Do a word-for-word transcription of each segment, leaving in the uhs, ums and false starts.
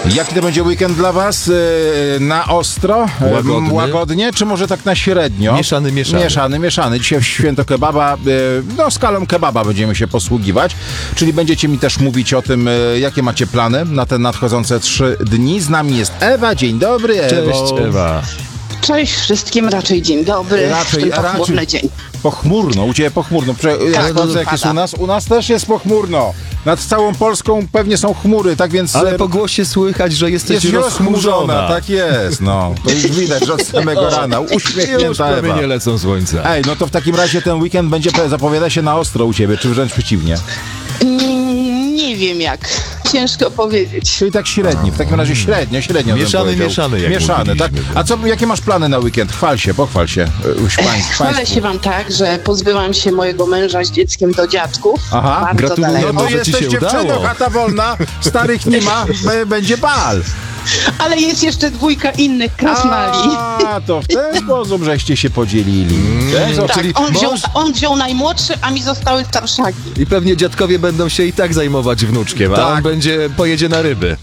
Jaki to będzie weekend dla was? Yy, na ostro? Yy, Łagodny? Łagodnie? Czy może tak na średnio? Mieszany, mieszany. Mieszany, mieszany. Dzisiaj w święto kebaba, yy, no skalą kebaba będziemy się posługiwać. Czyli będziecie mi też mówić o tym, yy, jakie macie plany na te nadchodzące trzy dni. Z nami jest Ewa. Dzień dobry, Ewo. Cześć, Ewa. Cześć wszystkim, raczej dzień dobry, Raczej, w ten pochmurny raczej. dzień. Pochmurno, u Ciebie pochmurno. Prze- Tak, jak sprawdzę, jak jest pada. u nas? U nas też jest pochmurno. Nad całą Polską pewnie są chmury, tak więc... Ale e, po głosie słychać, że jesteś jest rozchmurzona. rozchmurzona. Tak jest, no. To już widać, że od samego rana. Już Uśmiechnięta prawie Ewa. nie lecą słońca. Ej, no to w takim razie ten weekend będzie, zapowiada się na ostro u Ciebie, czy wręcz przeciwnie? Mm, nie wiem jak, ciężko powiedzieć. Czyli tak średni, w takim razie średnio, średnio bym Mieszany, powiedział. mieszany, jak Mieszany, tak. mówiliśmy. A co, jakie masz plany na weekend? Chwal się, pochwal się. e, Uś, pań, Chwalę się wam tak, że pozbyłam się mojego męża z dzieckiem do dziadków. Aha, bardzo gratulujemy. daleko. No Może ci jesteś się dziewczyną, udało. chata wolna, starych nie ma, b- będzie bal. Ale jest jeszcze dwójka innych krasnali. A, to w ten sposób żeście się podzielili. Ten sposób, Tak, czyli on wziął, mąż- on wziął najmłodszy, a mi zostały starszaki. I pewnie dziadkowie będą się i tak zajmować wnuczkiem, a Tak. on będzie, pojedzie na ryby.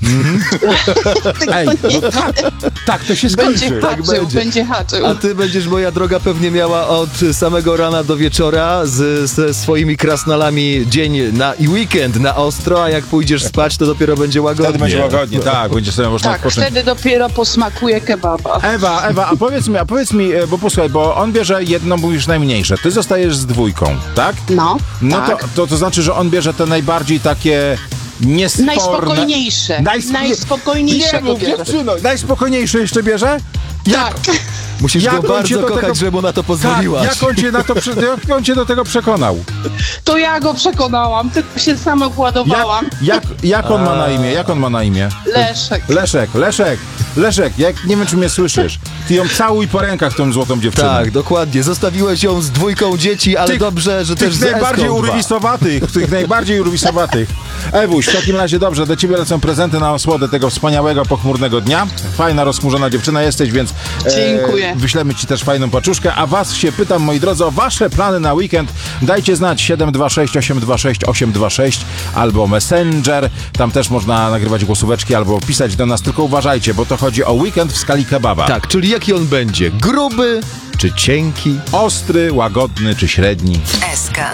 Ej, no tak, tak to się Będzie skończy. haczył, będzie. będzie haczył. A ty będziesz, moja droga, pewnie miała od samego rana do wieczora z, ze swoimi krasnalami dzień na, i weekend na ostro, a jak pójdziesz spać, to dopiero będzie łagodnie. Wtedy będzie łagodnie, tak, będzie sobie można Tak, odpocząć. wtedy dopiero posmakuje kebaba. Ewa, Ewa, a powiedz mi, a powiedz mi, e, bo posłuchaj, bo on bierze jedno, mówisz najmniejsze, ty zostajesz z dwójką, tak? No, No tak. to, to, to znaczy, że on bierze te najbardziej takie niesporne... Najspokojniejsze. Najsp- Najspokojniejsze Nie go mów, bierze. dziewczyno, najspokojniejsze jeszcze bierze? Tak. Musisz Jak go on cię bardzo do kochać, tego- żeby mu na to Tak, pozwoliłaś. jak on cię, na to, prze- jak on cię do tego przekonał? To ja go przekonałam, tylko się sama Jak, władowałam. jak, jak on ma na imię? Jak on ma na imię? Leszek. Leszek, Leszek, Leszek, jak, nie wiem, czy mnie słyszysz. Ty ją całuj po rękach, tą złotą dziewczynę. Tak, dokładnie. Zostawiłeś ją z dwójką dzieci, ale Tych- dobrze, że też Tych z najbardziej Eską dwa. urwisowatych, tych najbardziej urwisowatych. Ewuś, w takim razie dobrze, do ciebie lecą prezenty na osłodę tego wspaniałego, pochmurnego dnia. Fajna, rozchmurzona dziewczyna jesteś, więc Dziękuję. wyślemy ci też fajną paczuszkę. A was się pytam, moi drodzy, o wasze plany na weekend. Dajcie znać siedem dwa sześć osiem dwa sześć osiem dwa sześć albo Messenger. Tam też można nagrywać głosóweczki albo pisać do nas, tylko uważajcie, bo to chodzi o weekend w skali kebaba. Tak, czyli jaki on będzie? Gruby czy cienki? Ostry, łagodny czy średni. S K.